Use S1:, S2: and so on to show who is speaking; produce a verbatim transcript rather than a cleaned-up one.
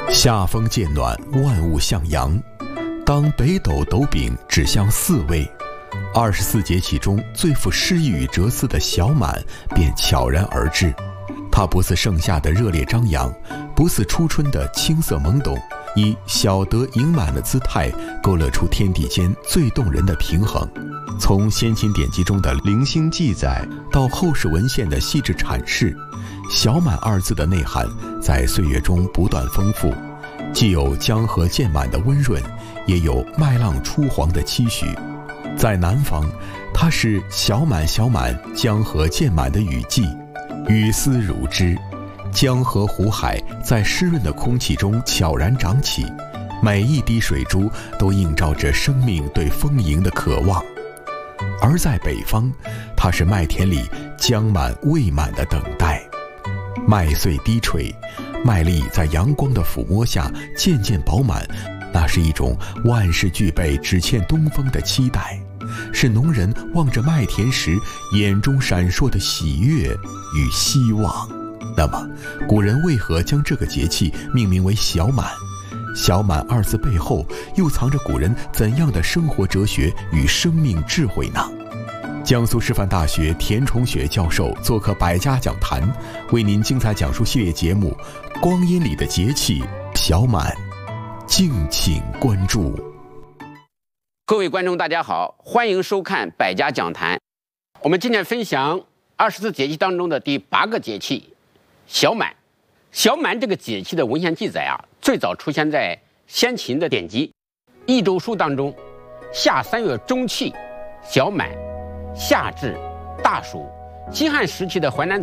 S1: 夏风渐暖，万物向阳。当北斗斗柄指向四位，二十四节气中最富诗意与哲思的小满便悄然而至。它不似盛夏的热烈张扬，不似初春的青涩懵懂，以小德盈满的姿态勾勒出天地间最动人的平衡。从先秦典籍中的零星记载到后世文献的细致阐释，小满二字的内涵在岁月中不断丰富，既有江河渐满的温润，也有麦浪初黄的期许。在南方，它是小满小满江河渐满的雨季，雨丝如织，江河湖海在湿润的空气中悄然长起，每一滴水珠都映照着生命对丰盈的渴望。而在北方，它是麦田里将满未满的等待，麦穗低垂，麦粒在阳光的抚摸下渐渐饱满，那是一种万事俱备只欠东风的期待，是农人望着麦田时眼中闪烁的喜悦与希望。那么古人为何将这个节气命名为小满？小满二字背后又藏着古人怎样的生活哲学与生命智慧呢？江苏师范大学田崇雪教授做客百家讲坛，为您精彩讲述系列节目《光阴里的节气小满》，敬请关注。
S2: 各位观众大家好，欢迎收看百家讲坛。我们今天分享二十四节气当中的第八个节气小满。小满这个节气的文献记载啊，最早出现在先秦的典籍《益州书》当中。夏三月中气，小满，夏至，大暑。西汉时期的《淮南